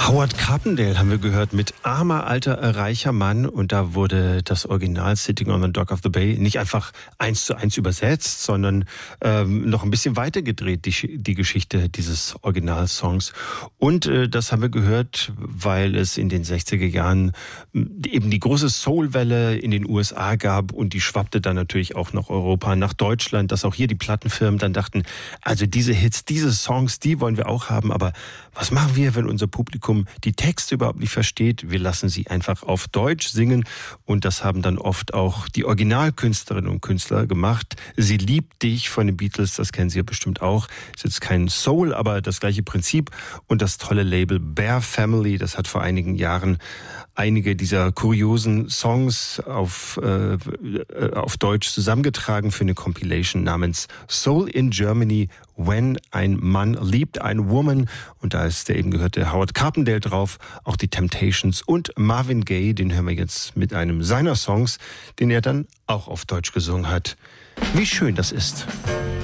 Howard Carpendale haben wir gehört mit Armer, alter, reicher Mann. Und da wurde das Original Sitting on the Dock of the Bay nicht einfach 1:1 übersetzt, sondern noch ein bisschen weiter gedreht, die Geschichte dieses Originalsongs. Und das haben wir gehört, weil es in den 60er Jahren eben die große Soulwelle in den USA gab und die schwappte dann natürlich auch nach Europa, nach Deutschland, dass auch hier die Plattenfirmen dann dachten, also diese Hits, diese Songs, die wollen wir auch haben, aber was machen wir, wenn unser Publikum die Texte überhaupt nicht versteht? Wir lassen sie einfach auf Deutsch singen und das haben dann oft auch die Originalkünstlerinnen und Künstler gemacht. Sie liebt dich von den Beatles, das kennen Sie ja bestimmt auch. Ist jetzt kein Soul, aber das gleiche Prinzip. Und das tolle Label Bear Family, das hat vor einigen Jahren einige dieser kuriosen Songs auf Deutsch zusammengetragen für eine Compilation namens Soul in Germany, When ein Mann liebt eine Woman. Und da ist der eben gehörte Howard Carpendale drauf, auch die Temptations und Marvin Gaye, den hören wir jetzt mit einem seiner Songs, den er dann auch auf Deutsch gesungen hat. Wie schön das ist.